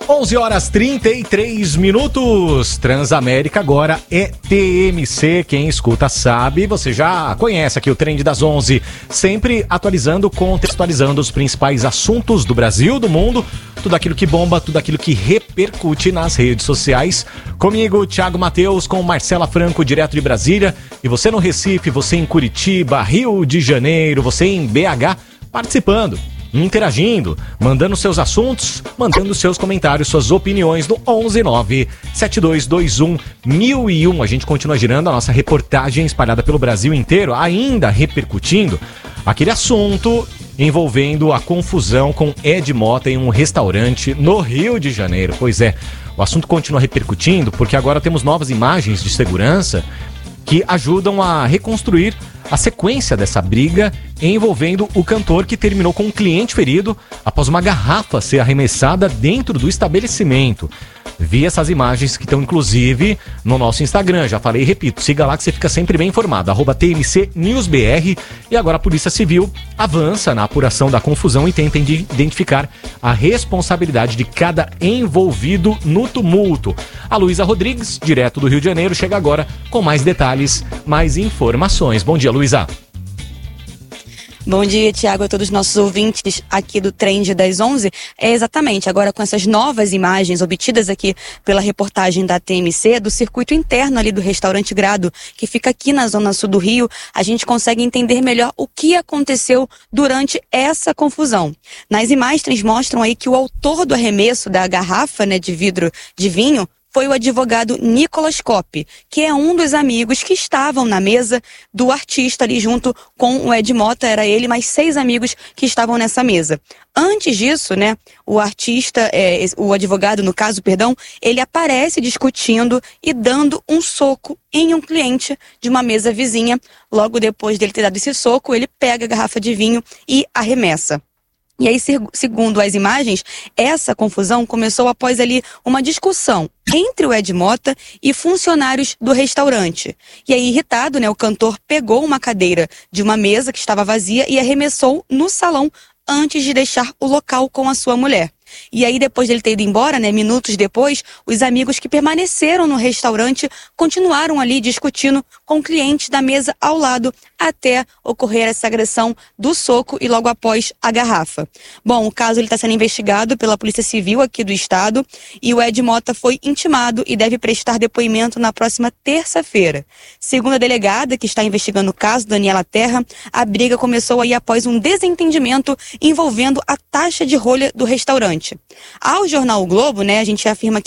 11h33. Transamérica agora é TMC. Quem escuta sabe, você já conhece aqui o Trend das 11. Sempre atualizando, contextualizando os principais assuntos do Brasil, do mundo. Tudo aquilo que bomba, tudo aquilo que repercute nas redes sociais. Comigo, Thiago Matheus, com Marcela Franco, direto de Brasília. E você no Recife, você em Curitiba, Rio de Janeiro, você em BH, participando, interagindo, mandando seus assuntos, mandando seus comentários, suas opiniões no 119-7221-1001. A gente continua girando a nossa reportagem espalhada pelo Brasil inteiro, ainda repercutindo aquele assunto envolvendo a confusão com Ed Mota em um restaurante no Rio de Janeiro. Pois é, o assunto continua repercutindo porque agora temos novas imagens de segurança que ajudam a reconstruir a sequência dessa briga envolvendo o cantor que terminou com um cliente ferido após uma garrafa ser arremessada dentro do estabelecimento. Vi essas imagens que estão inclusive no nosso Instagram, já falei e repito, siga lá que você fica sempre bem informado, @TMCNewsBR. E agora a Polícia Civil avança na apuração da confusão e tenta identificar a responsabilidade de cada envolvido no tumulto. A Luísa Rodrigues, direto do Rio de Janeiro, chega agora com mais detalhes, mais informações. Bom dia, Luísa. Bom dia, Thiago, a todos os nossos ouvintes aqui do Trend das 11. Exatamente, agora com essas novas imagens obtidas aqui pela reportagem da TMC, do circuito interno ali do restaurante Grado, que fica aqui na zona sul do Rio, a gente consegue entender melhor o que aconteceu durante essa confusão. Nas imagens mostram aí que o autor do arremesso da garrafa, de vidro de vinho, foi o advogado Nicolas Coppi, que é um dos amigos que estavam na mesa do artista ali junto com o Ed Mota. Era ele, mais 6 amigos que estavam nessa mesa. Antes disso, o artista, o advogado, no caso, ele aparece discutindo e dando um soco em um cliente de uma mesa vizinha. Logo depois dele ter dado esse soco, ele pega a garrafa de vinho e arremessa. E aí, segundo as imagens, essa confusão começou após ali uma discussão entre o Ed Mota e funcionários do restaurante. E aí, irritado, o cantor pegou uma cadeira de uma mesa que estava vazia e arremessou no salão antes de deixar o local com a sua mulher. E aí, depois dele ter ido embora, minutos depois, os amigos que permaneceram no restaurante continuaram ali discutindo com clientes da mesa ao lado até ocorrer essa agressão do soco e logo após a garrafa. Bom, o caso está sendo investigado pela Polícia Civil aqui do estado e o Ed Mota foi intimado e deve prestar depoimento na próxima terça-feira. Segundo a delegada que está investigando o caso, Daniela Terra, a briga começou aí após um desentendimento envolvendo a taxa de rolha do restaurante. Ao jornal O Globo, a gente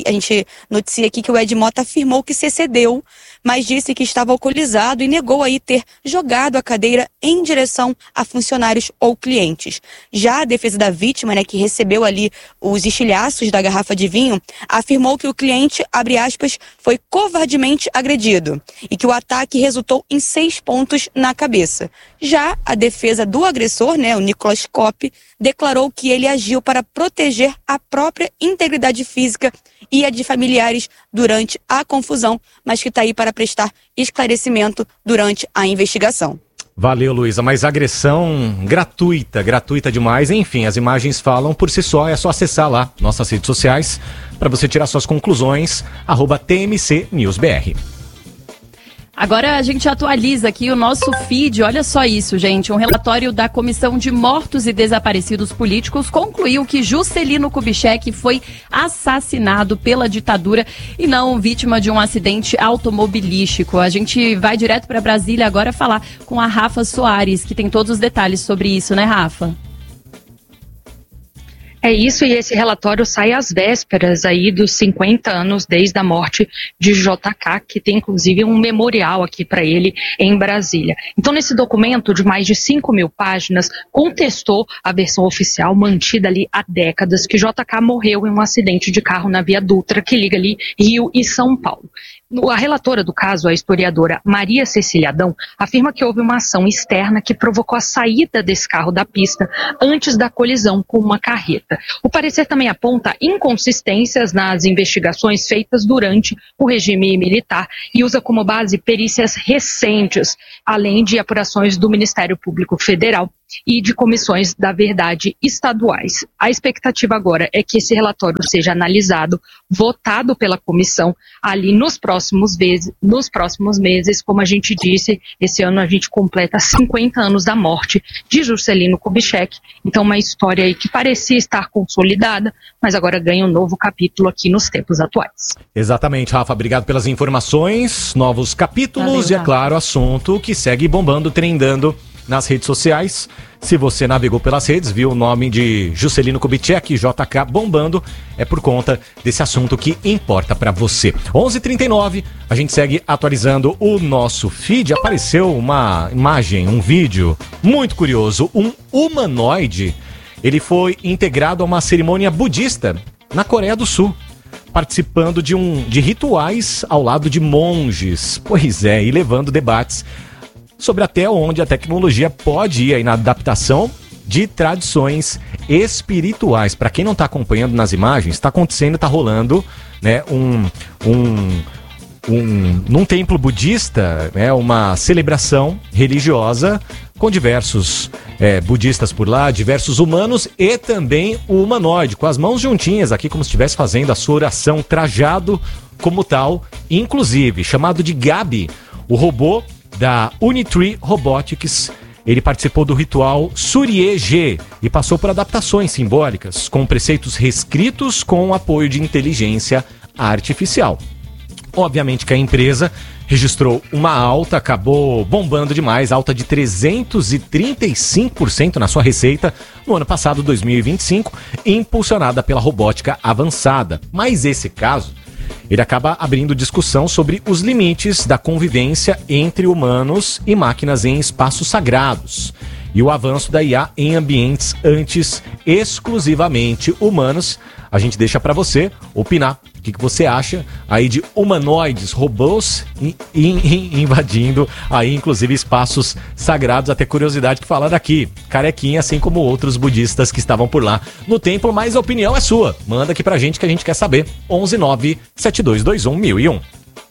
noticia aqui que o Ed Mota afirmou que se excedeu, mas disse que estava alcoolizado e negou aí ter jogado a cadeira em direção a funcionários ou clientes. Já a defesa da vítima, que recebeu ali os estilhaços da garrafa de vinho, afirmou que o cliente, abre aspas, foi covardemente agredido e que o ataque resultou em 6 pontos na cabeça. Já a defesa do agressor, o Nicolas Coppi, declarou que ele agiu para proteger a própria integridade física e a de familiares durante a confusão, mas que está aí para prestar esclarecimento durante a investigação. Valeu, Luísa, mas agressão gratuita demais. Enfim, as imagens falam por si só, é só acessar lá nossas redes sociais para você tirar suas conclusões, @TMCNewsBR. Agora a gente atualiza aqui o nosso feed, olha só isso, gente. Um relatório da Comissão de Mortos e Desaparecidos Políticos concluiu que Juscelino Kubitschek foi assassinado pela ditadura e não vítima de um acidente automobilístico. A gente vai direto para Brasília agora falar com a Rafa Soares, que tem todos os detalhes sobre isso, né, Rafa? É isso, e esse relatório sai às vésperas aí dos 50 anos desde a morte de JK, que tem inclusive um memorial aqui para ele em Brasília. Então, nesse documento de mais de 5.000 páginas, contestou a versão oficial mantida ali há décadas, que JK morreu em um acidente de carro na Via Dutra, que liga ali Rio e São Paulo. A relatora do caso, a historiadora Maria Cecília Adão, afirma que houve uma ação externa que provocou a saída desse carro da pista antes da colisão com uma carreta. O parecer também aponta inconsistências nas investigações feitas durante o regime militar e usa como base perícias recentes, além de apurações do Ministério Público Federal e de comissões da verdade estaduais. A expectativa agora é que esse relatório seja analisado, votado pela comissão ali nos próximos meses. Como a gente disse, esse ano a gente completa 50 anos da morte de Juscelino Kubitschek. Então, uma história aí que parecia estar consolidada, mas agora ganha um novo capítulo aqui nos tempos atuais. Exatamente, Rafa. Obrigado pelas informações, novos capítulos. Valeu, e, é claro, assunto que segue bombando, trendando nas redes sociais. Se você navegou pelas redes, viu o nome de Juscelino Kubitschek, JK, bombando, é por conta desse assunto que importa pra você. 11h39, a gente segue atualizando o nosso feed. Apareceu uma imagem, um vídeo muito curioso. Um humanoide, ele foi integrado a uma cerimônia budista na Coreia do Sul, participando de rituais ao lado de monges. Pois é, e levando debates sobre até onde a tecnologia pode ir aí na adaptação de tradições espirituais. Para quem não está acompanhando nas imagens, está acontecendo, está rolando, né, num templo budista, né, uma celebração religiosa com diversos budistas por lá, diversos humanos e também o humanoide, com as mãos juntinhas aqui, como se estivesse fazendo a sua oração, trajado como tal, inclusive chamado de Gabi, o robô da Unitree Robotics. Ele participou do ritual Surye-G e passou por adaptações simbólicas com preceitos reescritos com o apoio de inteligência artificial. Obviamente que a empresa registrou uma alta, acabou bombando demais, alta de 335% na sua receita no ano passado, 2025, impulsionada pela robótica avançada. Mas esse caso, ele acaba abrindo discussão sobre os limites da convivência entre humanos e máquinas em espaços sagrados e o avanço da IA em ambientes antes exclusivamente humanos. A gente deixa para você opinar. O que você acha aí de humanoides, robôs invadindo aí inclusive espaços sagrados? Até curiosidade que falaram aqui, carequinha, assim como outros budistas que estavam por lá no templo, mas a opinião é sua. Manda aqui pra gente que a gente quer saber. 11972211001.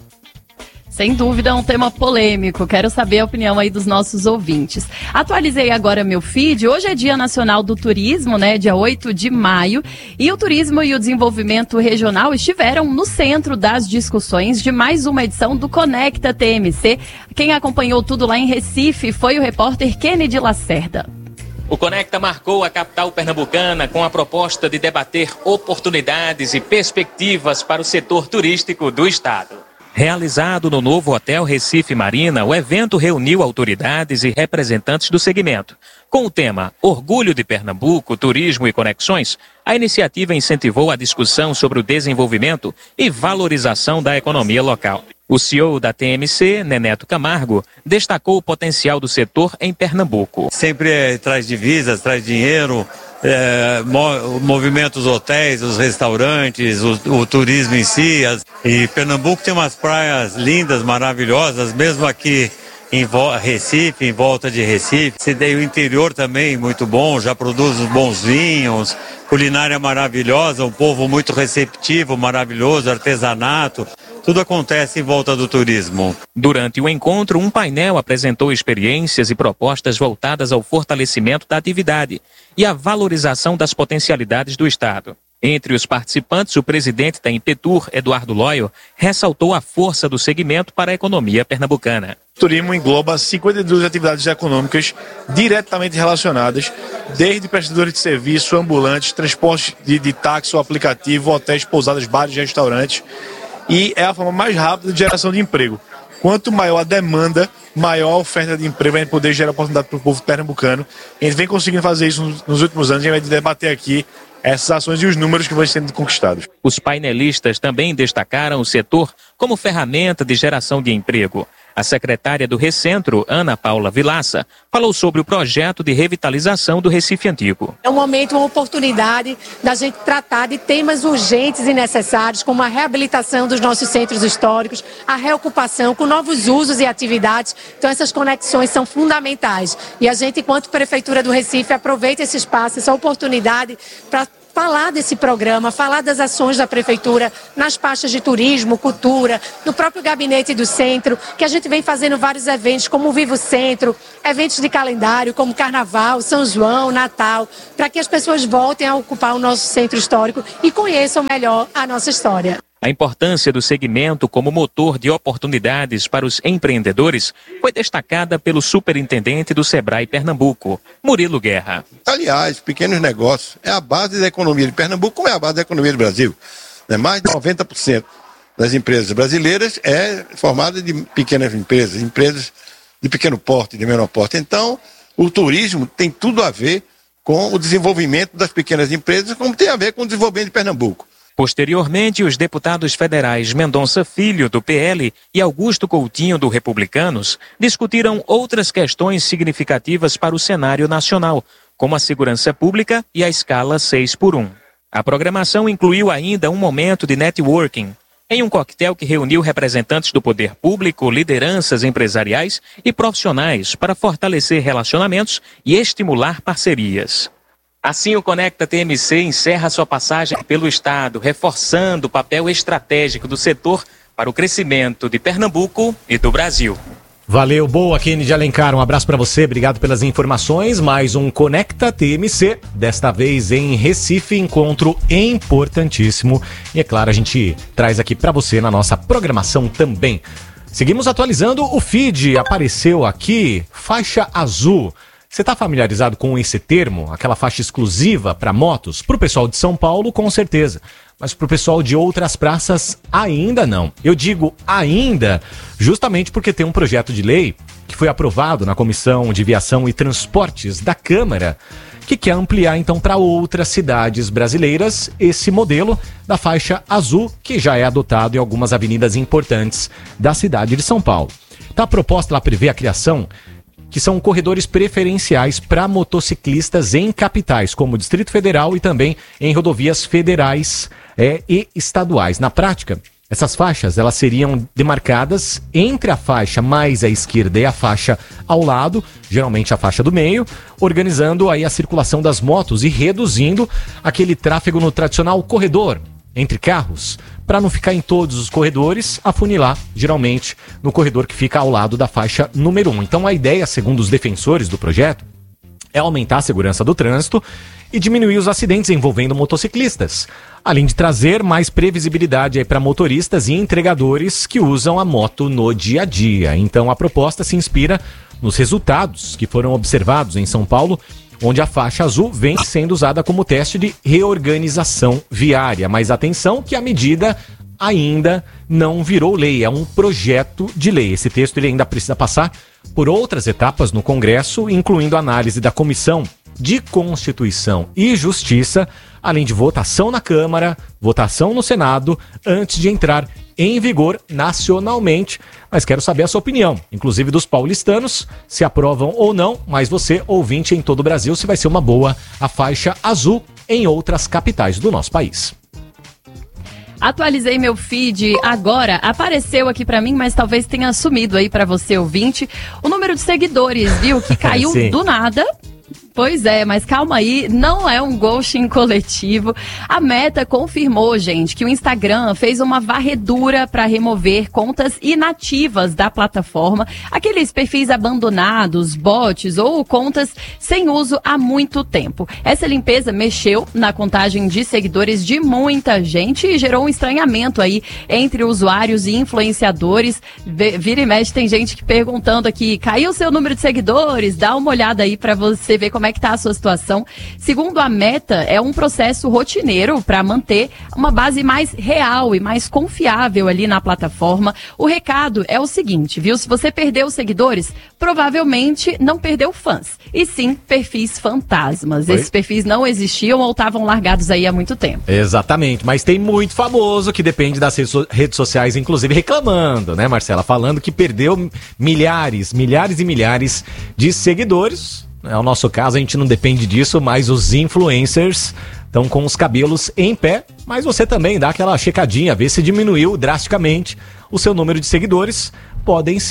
Sem dúvida, é um tema polêmico. Quero saber a opinião aí dos nossos ouvintes. Atualizei agora meu feed. Hoje é Dia Nacional do Turismo, né? Dia 8 de maio. E o turismo e o desenvolvimento regional estiveram no centro das discussões de mais uma edição do Conecta TMC. Quem acompanhou tudo lá em Recife foi o repórter Kennedy Lacerda. O Conecta marcou a capital pernambucana com a proposta de debater oportunidades e perspectivas para o setor turístico do estado. Realizado no novo Hotel Recife Marina, o evento reuniu autoridades e representantes do segmento. Com o tema Orgulho de Pernambuco, Turismo e Conexões, a iniciativa incentivou a discussão sobre o desenvolvimento e valorização da economia local. O CEO da TMC, Neneto Camargo, destacou o potencial do setor em Pernambuco. Sempre traz divisas, traz dinheiro, movimenta os hotéis, os restaurantes, o turismo em si. E Pernambuco tem umas praias lindas, maravilhosas, mesmo aqui em Recife, em volta de Recife. O interior também muito bom, já produz uns bons vinhos, culinária maravilhosa, um povo muito receptivo, maravilhoso, artesanato. Tudo acontece em volta do turismo. Durante o encontro, um painel apresentou experiências e propostas voltadas ao fortalecimento da atividade e à valorização das potencialidades do Estado. Entre os participantes, o presidente da Impetur, Eduardo Loyo, ressaltou a força do segmento para a economia pernambucana. O turismo engloba 52 atividades econômicas diretamente relacionadas, desde prestadores de serviço, ambulantes, transporte de táxi ou aplicativo, hotéis, pousadas, bares e restaurantes. E é a forma mais rápida de geração de emprego. Quanto maior a demanda, maior a oferta de emprego, a gente poder gerar oportunidade para o povo pernambucano. A gente vem conseguindo fazer isso nos últimos anos, a gente vai debater aqui essas ações e os números que vão sendo conquistados. Os painelistas também destacaram o setor como ferramenta de geração de emprego. A secretária do Recentro, Ana Paula Vilaça, falou sobre o projeto de revitalização do Recife Antigo. É um momento, uma oportunidade da gente tratar de temas urgentes e necessários, como a reabilitação dos nossos centros históricos, a reocupação com novos usos e atividades. Então essas conexões são fundamentais. E a gente, enquanto Prefeitura do Recife, aproveita esse espaço, essa oportunidade para falar desse programa, falar das ações da Prefeitura nas pastas de turismo, cultura, no próprio gabinete do centro, que a gente vem fazendo vários eventos, como o Vivo Centro, eventos de calendário, como Carnaval, São João, Natal, para que as pessoas voltem a ocupar o nosso centro histórico e conheçam melhor a nossa história. A importância do segmento como motor de oportunidades para os empreendedores foi destacada pelo superintendente do Sebrae Pernambuco, Murilo Guerra. Aliás, pequenos negócios é a base da economia de Pernambuco, como é a base da economia do Brasil. Mais de 90% das empresas brasileiras é formada de pequenas empresas, empresas de pequeno porte, de menor porte. Então, o turismo tem tudo a ver com o desenvolvimento das pequenas empresas, como tem a ver com o desenvolvimento de Pernambuco. Posteriormente, os deputados federais Mendonça Filho, do PL, e Augusto Coutinho, do Republicanos, discutiram outras questões significativas para o cenário nacional, como a segurança pública e a escala 6x1. A programação incluiu ainda um momento de networking, em um coquetel que reuniu representantes do poder público, lideranças empresariais e profissionais para fortalecer relacionamentos e estimular parcerias. Assim, o Conecta TMC encerra sua passagem pelo Estado, reforçando o papel estratégico do setor para o crescimento de Pernambuco e do Brasil. Valeu, boa, Kenny de Alencar, um abraço para você, obrigado pelas informações. Mais um Conecta TMC, desta vez em Recife, encontro importantíssimo. E é claro, a gente traz aqui para você na nossa programação também. Seguimos atualizando o feed, apareceu aqui, faixa azul. Você está familiarizado com esse termo, aquela faixa exclusiva para motos? Para o pessoal de São Paulo, com certeza. Mas para o pessoal de outras praças, ainda não. Eu digo ainda justamente porque tem um projeto de lei que foi aprovado na Comissão de Viação e Transportes da Câmara, que quer ampliar então para outras cidades brasileiras esse modelo da faixa azul, que já é adotado em algumas avenidas importantes da cidade de São Paulo. Tá, a proposta lá prevê a criação que são corredores preferenciais para motociclistas em capitais, como o Distrito Federal e também em rodovias federais e estaduais. Na prática, essas faixas elas seriam demarcadas entre a faixa mais à esquerda e a faixa ao lado, geralmente a faixa do meio, organizando aí a circulação das motos e reduzindo aquele tráfego no tradicional corredor entre carros, para não ficar em todos os corredores, afunilar, geralmente, no corredor que fica ao lado da faixa número 1. Então a ideia, segundo os defensores do projeto, é aumentar a segurança do trânsito e diminuir os acidentes envolvendo motociclistas, além de trazer mais previsibilidade para motoristas e entregadores que usam a moto no dia a dia. Então a proposta se inspira nos resultados que foram observados em São Paulo, onde a faixa azul vem sendo usada como teste de reorganização viária. Mas atenção que a medida ainda não virou lei, é um projeto de lei. Esse texto ele ainda precisa passar por outras etapas no Congresso, incluindo a análise da Comissão de Constituição e Justiça, além de votação na Câmara, votação no Senado, antes de entrar em vigor nacionalmente. Mas quero saber a sua opinião, inclusive dos paulistanos, se aprovam ou não, mas você, ouvinte em todo o Brasil, se vai ser uma boa a faixa azul em outras capitais do nosso país. Atualizei meu feed agora, apareceu aqui pra mim, mas talvez tenha sumido aí pra você, ouvinte, o número de seguidores, viu, que caiu do nada. Pois é, mas calma aí, não é um ghosting coletivo. A Meta confirmou, gente, que o Instagram fez uma varredura para remover contas inativas da plataforma, aqueles perfis abandonados, bots ou contas sem uso há muito tempo. Essa limpeza mexeu na contagem de seguidores de muita gente e gerou um estranhamento aí entre usuários e influenciadores. Vira e mexe, tem gente que perguntando aqui, caiu seu número de seguidores? Dá uma olhada aí para você ver como é que tá a sua situação. Segundo a Meta, é um processo rotineiro para manter uma base mais real e mais confiável ali na plataforma. O recado é o seguinte, viu? Se você perdeu seguidores, provavelmente não perdeu fãs, e sim perfis fantasmas. Esses perfis não existiam ou estavam largados aí há muito tempo. Exatamente, mas tem muito famoso que depende das redes sociais, inclusive reclamando, né, Marcela? Falando que perdeu milhares e milhares de seguidores. É o nosso caso, a gente não depende disso, mas os influencers estão com os cabelos em pé, mas você também dá aquela checadinha, vê se diminuiu drasticamente o seu número de seguidores. Podem ser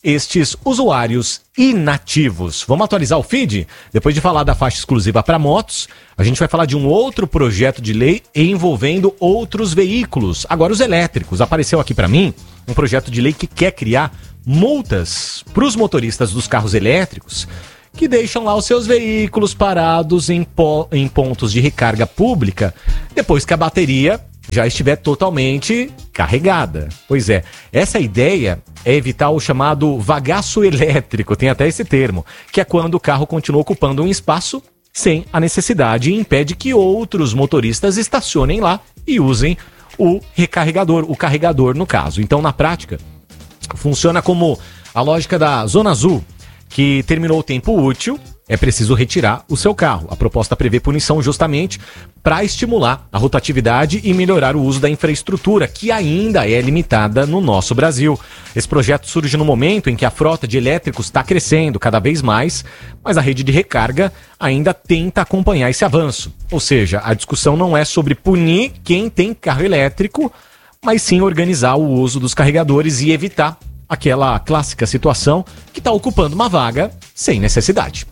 estes usuários inativos. Vamos atualizar o feed? Depois de falar da faixa exclusiva para motos, a gente vai falar de um outro projeto de lei envolvendo outros veículos. Agora os elétricos. Apareceu aqui para mim um projeto de lei que quer criar multas para os motoristas dos carros elétricos que deixam lá os seus veículos parados em pontos de recarga pública depois que a bateria já estiver totalmente carregada. Pois é, essa ideia é evitar o chamado bagaço elétrico, tem até esse termo, que é quando o carro continua ocupando um espaço sem a necessidade e impede que outros motoristas estacionem lá e usem o recarregador, o carregador no caso. Então, na prática, funciona como a lógica da Zona Azul, que terminou o tempo útil, é preciso retirar o seu carro. A proposta prevê punição justamente para estimular a rotatividade e melhorar o uso da infraestrutura, que ainda é limitada no nosso Brasil. Esse projeto surge no momento em que a frota de elétricos está crescendo cada vez mais, mas a rede de recarga ainda tenta acompanhar esse avanço. Ou seja, a discussão não é sobre punir quem tem carro elétrico, mas sim organizar o uso dos carregadores e evitar aquela clássica situação que está ocupando uma vaga sem necessidade.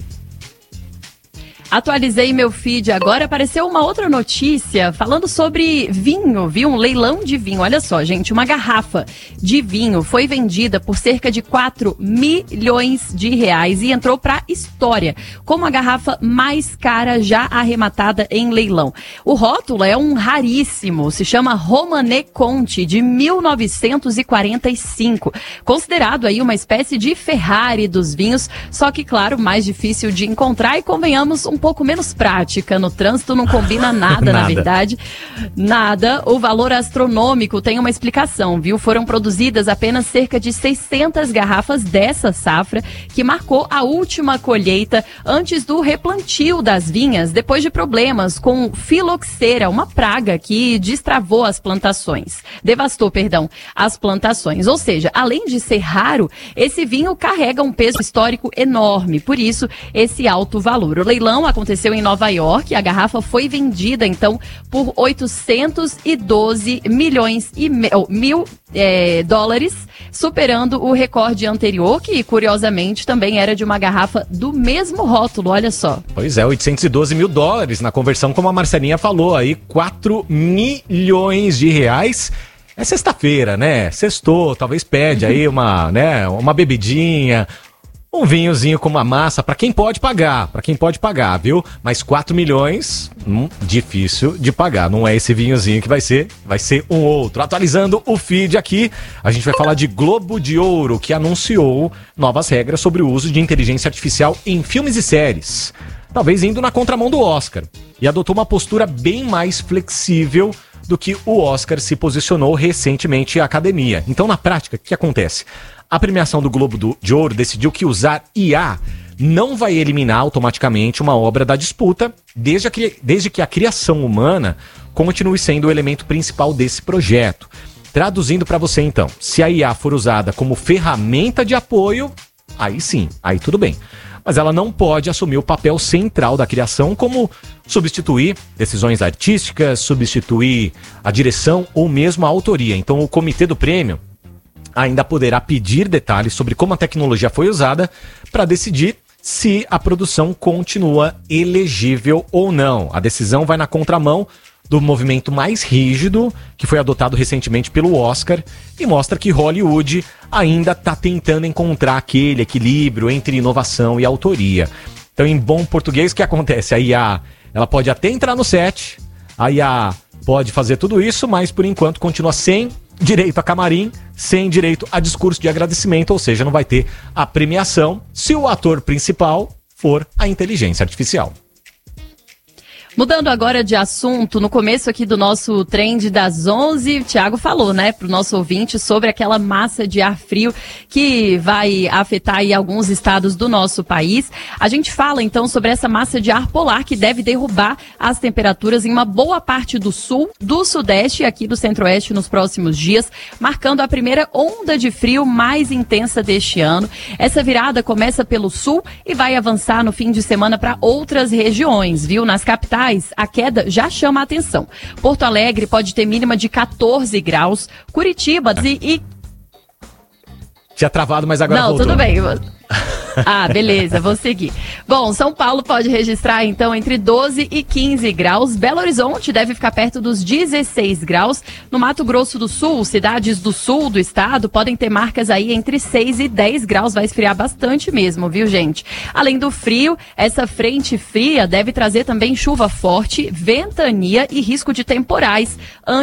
Atualizei meu feed agora, apareceu uma outra notícia falando sobre vinho, viu? Um leilão de vinho. Olha só, gente, uma garrafa de vinho foi vendida por cerca de 4 milhões de reais e entrou para a história como a garrafa mais cara já arrematada em leilão. O rótulo é um raríssimo, se chama Romanée Conti, de 1945, considerado aí uma espécie de Ferrari dos vinhos, só que, claro, mais difícil de encontrar e, convenhamos, um pouco menos prática. No trânsito não combina nada, na verdade. Nada. O valor astronômico tem uma explicação, viu? Foram produzidas apenas cerca de 600 garrafas dessa safra, que marcou a última colheita antes do replantio das vinhas, depois de problemas com filoxera, uma praga que devastou as plantações. Ou seja, além de ser raro, esse vinho carrega um peso histórico enorme, por isso esse alto valor. O leilão aconteceu em Nova York, a garrafa foi vendida então por 812 milhões mil dólares, superando o recorde anterior, que curiosamente também era de uma garrafa do mesmo rótulo, olha só. Pois é, 812 mil dólares na conversão, como a Marcelinha falou aí, 4 milhões de reais. É sexta-feira, né? Sextou, talvez pede aí uma bebidinha, um vinhozinho com uma massa, para quem pode pagar, viu? Mas 4 milhões, difícil de pagar. Não é esse vinhozinho que vai ser um outro. Atualizando o feed aqui, a gente vai falar de Globo de Ouro, que anunciou novas regras sobre o uso de inteligência artificial em filmes e séries. Talvez indo na contramão do Oscar. E adotou uma postura bem mais flexível do que o Oscar se posicionou recentemente à academia. Então, na prática, o que acontece? A premiação do Globo de Ouro decidiu que usar IA não vai eliminar automaticamente uma obra da disputa, desde que a criação humana continue sendo o elemento principal desse projeto. Traduzindo para você então, se a IA for usada como ferramenta de apoio, aí sim, aí tudo bem. Mas ela não pode assumir o papel central da criação, como substituir decisões artísticas, substituir a direção ou mesmo a autoria. Então o comitê do prêmio ainda poderá pedir detalhes sobre como a tecnologia foi usada para decidir se a produção continua elegível ou não. A decisão vai na contramão do movimento mais rígido que foi adotado recentemente pelo Oscar e mostra que Hollywood ainda está tentando encontrar aquele equilíbrio entre inovação e autoria. Então, em bom português, o que acontece? A IA, ela pode até entrar no set, a IA pode fazer tudo isso, mas por enquanto continua sem direito a camarim, sem direito a discurso de agradecimento, ou seja, não vai ter a premiação se o ator principal for a inteligência artificial. Mudando agora de assunto, no começo aqui do nosso Trend das 11, o Thiago falou, né, pro nosso ouvinte sobre aquela massa de ar frio que vai afetar aí alguns estados do nosso país. A gente fala então sobre essa massa de ar polar que deve derrubar as temperaturas em uma boa parte do sul, do sudeste e aqui do centro-oeste nos próximos dias, marcando a primeira onda de frio mais intensa deste ano. Essa virada começa pelo sul e vai avançar no fim de semana para outras regiões, viu? Nas capitais, a queda já chama a atenção. Porto Alegre pode ter mínima de 14 graus, Curitiba Tinha travado, mas agora voltou. Não, tudo bem. Ah, beleza, vou seguir. Bom, São Paulo pode registrar, então, entre 12 e 15 graus. Belo Horizonte deve ficar perto dos 16 graus. No Mato Grosso do Sul, cidades do sul do estado podem ter marcas aí entre 6 e 10 graus. Vai esfriar bastante mesmo, viu, gente? Além do frio, essa frente fria deve trazer também chuva forte, ventania e risco de temporais.